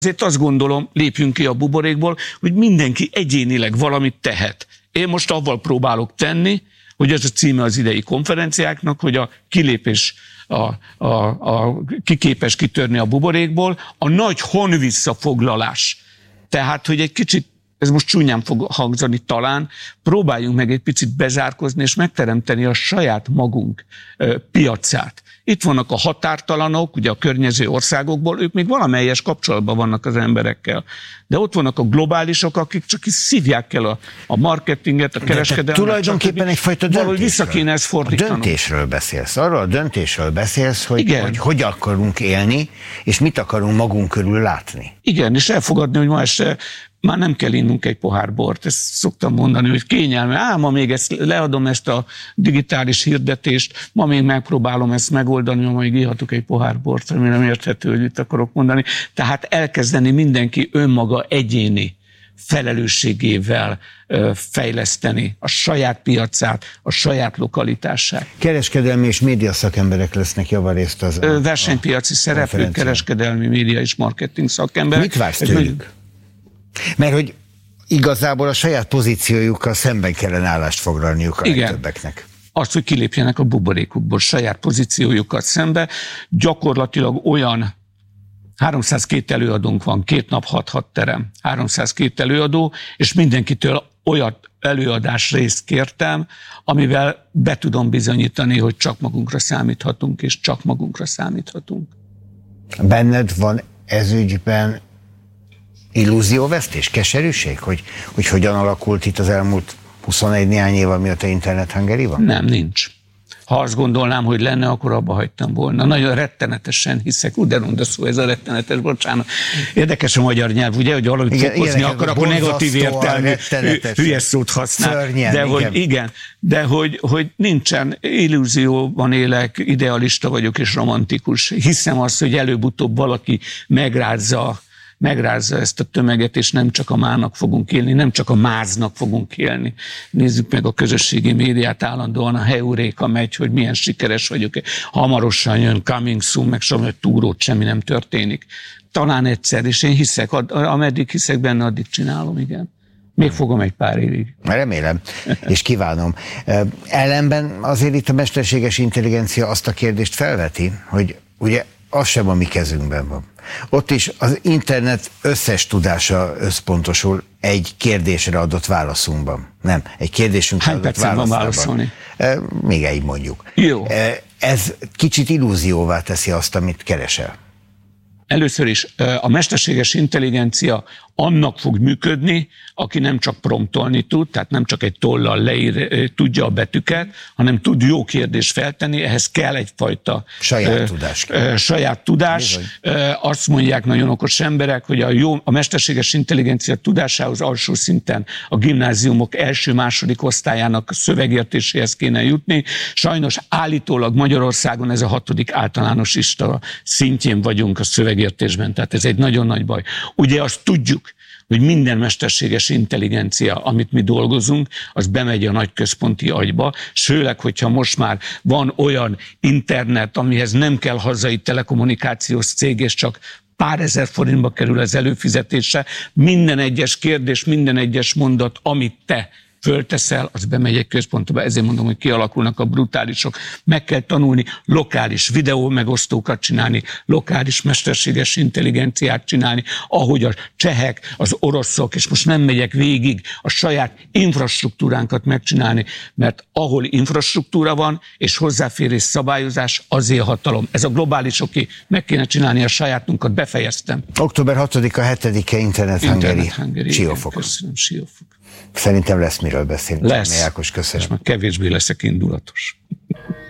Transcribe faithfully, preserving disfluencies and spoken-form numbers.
Ezért azt gondolom, lépjünk ki a buborékból, hogy mindenki egyénileg valamit tehet. Én most avval próbálok tenni, hogy ez a címe az idei konferenciáknak, hogy a kilépés, a, a, a kiképes kitörni a buborékból, a nagy honvisszafoglalás. Tehát, hogy egy kicsit, ez most csúnyán fog hangzani talán, próbáljunk meg egy picit bezárkozni és megteremteni a saját magunk ö, piacát. Itt vannak a határtalanok, ugye a környező országokból, ők még valamelyes kapcsolatban vannak az emberekkel. De ott vannak a globálisok, akik csak is szívják el a, a marketinget, a kereskedelmet. Tulajdonképpen egyfajta döntésről. Vissza kéne ezt fordítanunk. A döntésről beszélsz. Arról a döntésről beszélsz, hogy, hogy hogy akarunk élni, és mit akarunk magunk körül látni. Igen, és elfogadni, hogy ma este már nem kell innunk egy pohár bort. Ezt szoktam mondani, hogy kényelme. Á, ma még ezt leadom, ezt a digitális hirdetést, ma még megpróbálom ezt megoldani, ma még ihatok egy pohár bort, remélem érthető, hogy itt akarok mondani. Tehát elkezdeni mindenki önmaga egyéni felelősségével ö, fejleszteni a saját piacát, a saját lokalitását. Kereskedelmi és média szakemberek lesznek javarészt az ö, Versenypiaci szereplők, kereskedelmi, média és marketing szakemberek. Mit vársz tőlük? Mert hogy igazából a saját pozíciójukkal szemben kellene állást foglalniuk a legtöbbeknek. Azt, hogy kilépjenek a buborékukból, saját pozíciójukat szembe. Gyakorlatilag olyan háromszázkettő előadónk van, két nap hat-hat terem, háromszázkettő előadó, és mindenkitől olyan előadás részt kértem, amivel be tudom bizonyítani, hogy csak magunkra számíthatunk, és csak magunkra számíthatunk. Benned van ez ügyben illúzióvesztés, keserűség, hogy, hogy hogyan alakult itt az elmúlt huszonegy néhány év, mióta Internet Hungary van? Nem, nincs. Ha azt gondolnám, hogy lenne, akkor abba hagytam volna. Nagyon rettenetesen hiszek, úgy de ronda szó ez a rettenetes, bocsánat. Érdekes a magyar nyelv, ugye, hogy valamit fokozni akar, akkor negatív értelmű hülye szót használ. Szörnyen, de igen. hogy igen, de hogy, hogy nincsen, illúzióban élek, idealista vagyok és romantikus. Hiszem azt, hogy előbb-utóbb valaki megrázza megrázza ezt a tömeget, és nem csak a mának fogunk élni, nem csak a máznak fogunk élni. Nézzük meg a közösségi médiát, állandóan a heuréka megy, hogy milyen sikeres vagyok. Hamarosan jön coming soon, meg semmi túrót, semmi nem történik. Talán egyszer, és én hiszek, ameddig hiszek benne, addig csinálom, igen. Még fogom egy pár évig. Remélem, és kívánom. Ellenben azért itt a mesterséges intelligencia azt a kérdést felveti, hogy ugye az sem a mi kezünkben van. Ott is az internet összes tudása összpontosul egy kérdésre adott válaszunkban. Nem, egy kérdésünkre adott válaszában. Hány percen van válaszolni? Még egy mondjuk. Jó. Ez kicsit illúzióvá teszi azt, amit keresel. Először is a mesterséges intelligencia annak fog működni, aki nem csak promptolni tud, tehát nem csak egy tollal leír, tudja a betűket, hanem tud jó kérdést feltenni, ehhez kell egyfajta saját uh, tudás. Uh, saját tudás. Uh, azt mondják nagyon okos emberek, hogy a, jó, a mesterséges intelligencia tudásához alsó szinten a gimnáziumok első-második osztályának szövegértéséhez kéne jutni. Sajnos állítólag Magyarországon ez a hatodik általános iskola szintjén vagyunk a szövegértésben, tehát ez egy nagyon nagy baj. Ugye azt tudjuk, hogy minden mesterséges intelligencia, amit mi dolgozunk, az bemegy a nagy központi agyba, főleg, hogyha most már van olyan internet, amihez nem kell hazai telekommunikációs cég, és csak pár ezer forintba kerül az előfizetése, minden egyes kérdés, minden egyes mondat, amit te fölteszel, az bemegy egy központba, ezért mondom, hogy kialakulnak a brutálisok. Meg kell tanulni lokális videó megosztókat csinálni, lokális mesterséges intelligenciát csinálni, ahogy a csehek, az oroszok, és most nem megyek végig, a saját infrastruktúránkat megcsinálni, mert ahol infrastruktúra van, és hozzáférés szabályozás, azért hatalom. Ez a globálisoké, meg kéne csinálni a sajátunkat, befejeztem. október hatodika, hetedike Internet Hungary. Siófok. Köszönöm, Siófok. Szerintem lesz miről beszélni. Lesz, Ákos, köszönöm. és már kevésbé leszek indulatos.